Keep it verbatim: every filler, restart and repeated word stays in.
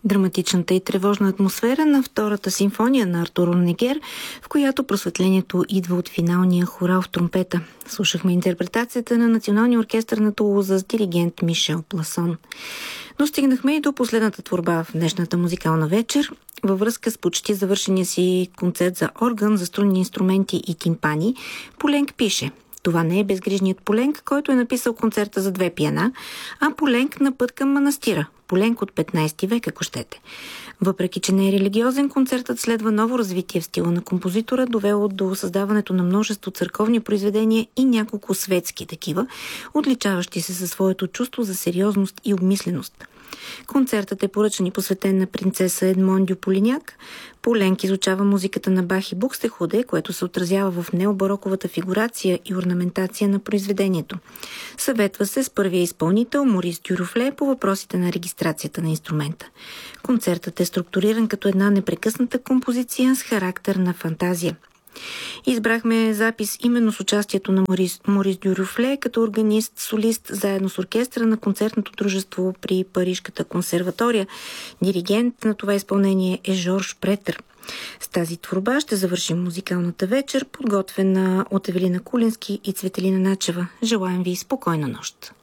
Драматичната и тревожна атмосфера на втората симфония на Артур Онегер, в която просветлението идва от финалния хорал в тромпета. Слушахме интерпретацията на Националния оркестър на Тулуза с диригент Мишел Пласон. Но стигнахме и до последната творба в днешната музикална вечер. Във връзка с почти завършения си концерт за орган, за струнни инструменти и тимпани, Поленк пише: това не е безгрижният Поленк, който е написал концерта за две пиана, а Поленк на път към манастира. Поленк от петнайсети век, ако щете. Въпреки че не е религиозен, концертът следва ново развитие в стила на композитора, довело до създаването на множество църковни произведения и няколко светски такива, отличаващи се със своето чувство за сериозност и обмисленост. Концертът е поръчан и посветен на принцеса Едмон дю Полиняк. Поленк изучава музиката на Бах и Букстехуде, което се отразява в необароковата фигурация и орнаментация на произведението. Съветва се с първия изпълнител Морис Дюрофле по въпросите на регистрацията на инструмента. Концертът е структуриран като една непрекъсната композиция с характер на фантазия. Избрахме запис именно с участието на Морис, Морис Дюрофле като органист, солист, заедно с оркестъра на концертното дружество при Парижката консерватория. Диригент на това изпълнение е Жорж Претър. С тази творба ще завършим музикалната вечер, подготвена от Евелина Кулински и Цветелина Начева. Желаем ви спокойна нощ!